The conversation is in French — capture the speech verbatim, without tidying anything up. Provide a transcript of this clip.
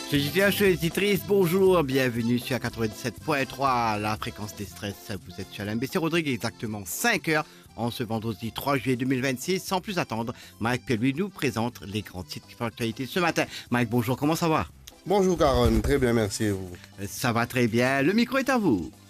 Je suis je suis éditrice, bonjour, bienvenue sur quatre-vingt-dix-sept point trois, la fréquence des stress. Vous êtes sur Alain Bessé Rodrigue, exactement cinq heures, en ce vendredi trois juillet deux mille vingt-six. Sans plus attendre, Mike Pelluy nous présente les grands titres qui font l'actualité ce matin. Mike, bonjour, comment ça va? Bonjour Caron, très bien, merci et vous. Ça va très bien, le micro est à vous.